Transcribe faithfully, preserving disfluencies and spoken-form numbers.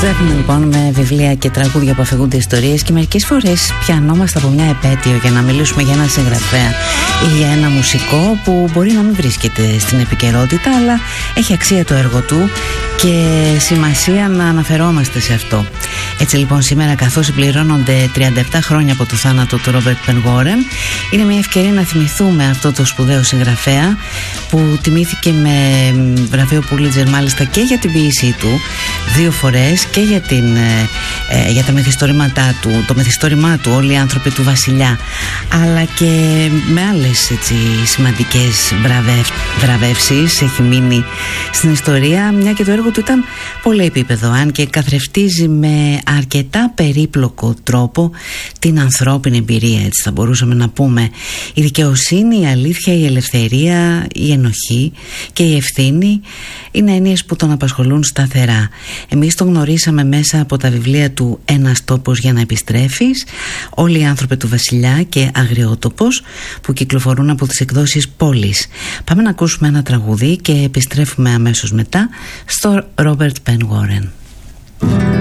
Επιστρέφουμε λοιπόν με βιβλία και τραγούδια που αφηγούνται ιστορίες και μερικές φορές πιανόμαστε από μια επέτειο για να μιλήσουμε για ένα συγγραφέα ή για ένα μουσικό που μπορεί να μην βρίσκεται στην επικαιρότητα, αλλά έχει αξία το έργο του και σημασία να αναφερόμαστε σε αυτό. Έτσι λοιπόν σήμερα, καθώς συμπληρώνονται τριάντα επτά χρόνια από το θάνατο του Ρόμπερτ Πεν Γουόρεν, είναι μια ευκαιρία να θυμηθούμε αυτό το σπουδαίο συγγραφέα που τιμήθηκε με βραβείο Πούλιτζερ μάλιστα και για την ποίησή του δύο φορές και για, την, ε, για τα μυθιστορήματά του, το μυθιστόρημά του «Όλοι οι άνθρωποι του βασιλιά», αλλά και με άλλες έτσι, σημαντικές βραβεύ, βραβεύσεις έχει μείνει στην ιστορία, μια και το έργο του ήταν πολύ επίπεδο, αν και καθρεφτίζει με αρκετά περίπλοκο τρόπο την ανθρώπινη εμπειρία, έτσι θα μπορούσαμε να πούμε. Η δικαιοσύνη, η αλήθεια, η ελευθερία, η ενοχή και η ευθύνη είναι έννοιες που τον απασχολούν σταθερά. Εμείς τον γνωρίσαμε μέσα από τα βιβλία του «Ένας τόπος για να επιστρέφεις», «Όλοι οι άνθρωποι του βασιλιά» και «Αγριότοπος», που κυκλοφορούν από τις εκδόσεις Πόλης. Πάμε να ακούσουμε ένα τραγούδι και επιστρέφουμε αμέσως μετά στο Ρόμπερτ Πεν Γουόρεν.